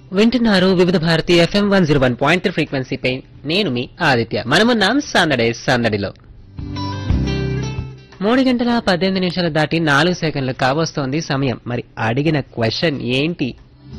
వింటున్నారు వివిధ భారతి ఎఫ్ఎం 101.3 ఫ్రీక్వెన్సీపై. నేను మీ ఆదిత్య. మనమున్నాం సందడిలో 3 గంటల 18 నిమిషాలు దాటి 4 సెకండ్లు కావస్తోంది సమయం. మరి అడిగిన క్వశ్చన్ ఏంటి?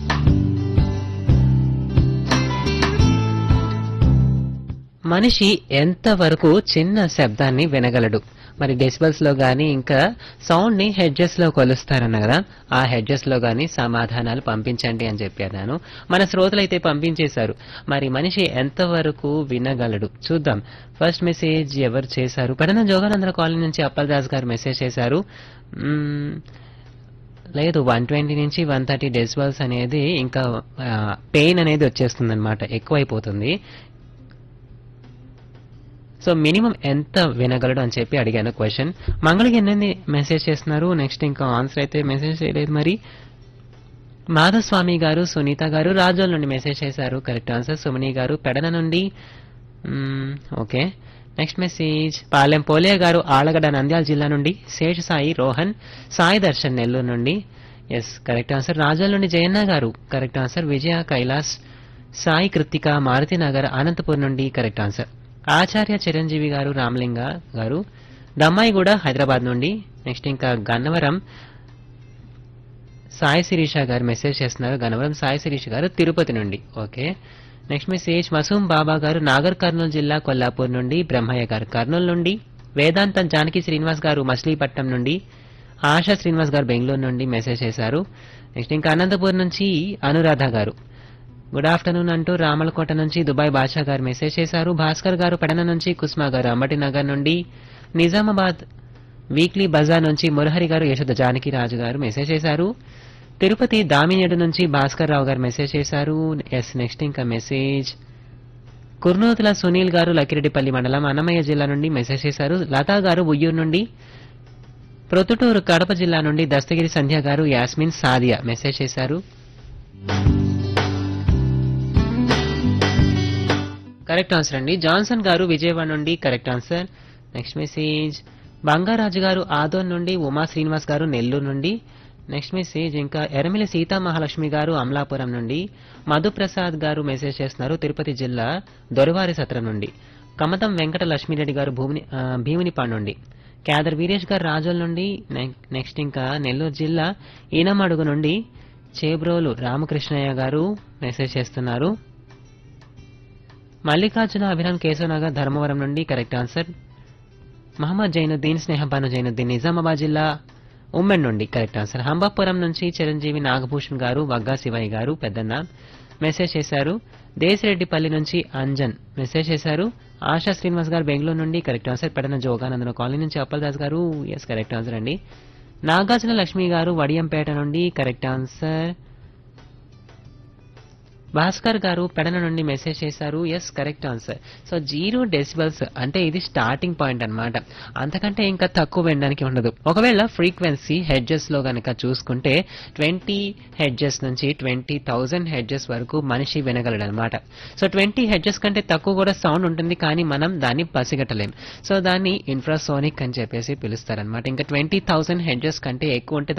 మనిషి ఎంతవరకు చిన్న శబ్దాన్ని వినగలడు? మరి డెసిబల్స్ లో గానీ ఇంకా సౌండ్ ని హెడ్జెస్ లో కొలుస్తారన్న కదా, ఆ హెడ్జెస్ లో గానీ సమాధానాలు పంపించండి అని చెప్పాను. మన శ్రోతలైతే పంపించేశారు. మరి మనిషి ఎంతవరకు వినగలడు చూద్దాం. ఫస్ట్ మెసేజ్ ఎవరు చేశారు? పెడన జోగానందర కాలనీ నుంచి అప్పలదాస్ గారు మెసేజ్ చేశారు. లేదు, 120 నుంచి 130 డెసిబల్స్ అనేది ఇంకా పెయిన్ అనేది వచ్చేస్తుంది అనమాట, ఎక్కువైపోతుంది. సో మినిమం ఎంత వినగలడు అని చెప్పి అడిగాను క్వశ్చన్. మంగళకి ఎన్ని మెసేజ్ చేస్తున్నారు? నెక్స్ట్ ఇంకా ఆన్సర్ అయితే మెసేజ్ చేయలేదు. మరి మాధస్వామి గారు, సునీత గారు రాజోల్ నుండి మెసేజ్ చేశారు. Correct answer. సుమని గారు పెడన నుండి. ఓకే, నెక్స్ట్ మెసేజ్ పాలెం పోలే గారు ఆలగడ్డ నంద్యాల జిల్లా నుండి. శేష సాయి రోహన్, సాయి దర్శన్ నెల్లూరు నుండి. Yes, correct answer. రాజోల్ నుండి జయన్న గారు కరెక్ట్ ఆన్సర్. విజయ కైలాస్, సాయి కృతిక మారుతి నగర్ అనంతపూర్ నుండి కరెక్ట్ ఆన్సర్. ఆచార్య చిరంజీవి గారు రామలింగ గారు దమ్మాయిగూడ హైదరాబాద్ నుండి. నెక్స్ట్ ఇంకా గన్నవరం సాయి శిరీష గారు మెసేజ్ చేస్తున్నారు. గన్నవరం సాయి శిరీష గారు తిరుపతి నుండి. ఓకే, నెక్స్ట్ మెసేజ్ మసూం బాబా గారు నాగర్ కర్నూలు జిల్లా కొల్లాపూర్ నుండి. బ్రహ్మయ్య గారు కర్నూలు నుండి. వేదాంతం జానకి శ్రీనివాస్ గారు మచిలీపట్నం నుండి. ఆశా శ్రీనివాస్ గారు బెంగళూరు నుండి మెసేజ్ చేశారు. నెక్స్ట్ ఇంకా అనంతపూర్ నుంచి అనురాధ గారు గుడ్ ఆఫ్టర్నూన్ అంటూ రామలకోట నుంచి దుబాయ్ బాషా గారు మెసేజ్ చేశారు. భాస్కర్ గారు పెడన నుంచి. కుస్మా గారు అంబటి నగర్ నుండి. నిజామాబాద్ వీక్లీ బజార్ నుంచి మురహరి గారు యశోద జానకి రాజు గారు మెసేజ్ చేశారు. తిరుపతి దామినేడు నుంచి భాస్కర్ రావు గారు మెసేజ్ చేశారు. ఎస్, నెక్స్ట్ ఇంకా మెసేజ్ కుర్నూతుల సునీల్ గారు లకిరెడ్డిపల్లి మండలం అన్నమయ్య జిల్లా నుండి మెసేజ్ చేశారు. లతా గారు ఉయ్యూరు నుండి. ప్రొద్దుటూరు కడప జిల్లా నుండి దస్తగిరి సంధ్య గారు యాస్మిన్ సాదియా మెసేజ్ చేశారు. కరెక్ట్ ఆన్సర్ అండి. జాన్సన్ గారు విజయవాడ నుండి correct answer. Next message Bangarraju గారు ఆదోన్ నుండి. ఉమా శ్రీనివాస్ గారు నెల్లూరు నుండి. నెక్స్ట్ మెసేజ్ ఇంకా ఎరమిలి సీతా మహాలక్ష్మి గారు అమలాపురం నుండి. మధుప్రసాద్ గారు మెసేజ్ చేస్తున్నారు తిరుపతి జిల్లా దొరవారి సత్రం నుండి. కమతం వెంకట లక్ష్మీరెడ్డి గారు భీమునిపాడు నుండి. కేదర్ వీరేష్ గారు రాజోల్ నుండి. నెక్స్ట్ ఇంకా నెల్లూరు జిల్లా ఈనమడుగు నుండి చేబ్రోలు రామకృష్ణయ్య గారు మెసేజ్ చేస్తున్నారు. మల్లికార్జున అభిరామ్ కేశవనగర్ ధర్మవరం నుండి కరెక్ట్ ఆన్సర్. మహమ్మద్ జైనుద్దీన్ స్నేహబాను జైనుద్దీన్ నిజామాబాద్ జిల్లా ఉమ్మెన్ నుండి కరెక్ట్ ఆన్సర్. హంబాపురం నుంచి చిరంజీవి నాగభూషణ్ గారు వగ్గా శివయ్య గారు పెద్దన్న మెసేజ్ చేశారు. దేశరెడ్డిపల్లి నుంచి అంజన్ మెసేజ్ చేశారు. ఆశా శ్రీనివాస్ గారు బెంగళూరు నుండి కరెక్ట్ ఆన్సర్. పెడన జోగానందన కాలనీ నుంచి అప్పలదాస్ గారు. ఎస్, కరెక్ట్ ఆన్సర్ అండి. నాగార్జున లక్ష్మి గారు వడియంపేట నుండి కరెక్ట్ ఆన్సర్. భాస్కర్ గారు పెడన నుండి మెసేజ్ చేశారు. Yes, correct answer. So 0 decibels అంటే ఇది స్టార్టింగ్ పాయింట్ అన్నమాట, అంతకంటే ఇంకా తక్కువ వినడానికి ఉండదు. ఒకవేళ ఫ్రీక్వెన్సీ హెడ్జెస్ లో గనక చూసుకుంటే 20 హెడ్జెస్ నుంచి 20,000 హెడ్జెస్ వరకు మనిషి వినగలడు అనమాట. సో 20 హెడ్జెస్ కంటే తక్కువ కూడా సౌండ్ ఉంటుంది, కానీ మనం దాన్ని పసిగట్టలేం. సో దాన్ని ఇన్ఫ్రాసోనిక్ అని చెప్పేసి పిలుస్తారనమాట. ఇంకా 20,000 హెడ్జెస్ కంటే ఎక్కువ ఉంటే